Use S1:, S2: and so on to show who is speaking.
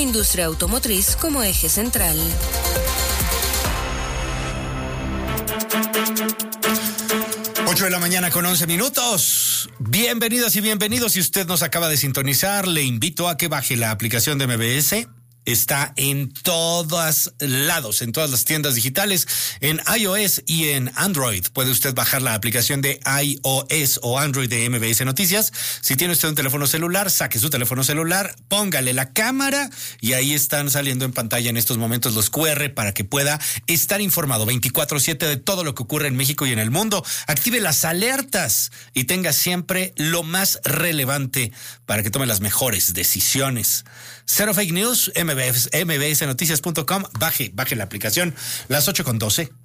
S1: industria automotriz como eje central.
S2: 8 de la mañana con 11 minutos. Bienvenidas y bienvenidos. Si usted nos acaba de sintonizar, le invito a que baje la aplicación de MBS. Está en todos lados, en todas las tiendas digitales, en iOS y en Android. Puede usted bajar la aplicación de iOS o Android de MBS Noticias. Si tiene usted un teléfono celular, saque su teléfono celular, póngale la cámara y ahí están saliendo en pantalla en estos momentos los QR para que pueda estar informado 24/7 de todo lo que ocurre en México y en el mundo. Active las alertas y tenga siempre lo más relevante para que tome las mejores decisiones. Cero Fake News, mbsnoticias.com, baje la aplicación, las 8:12.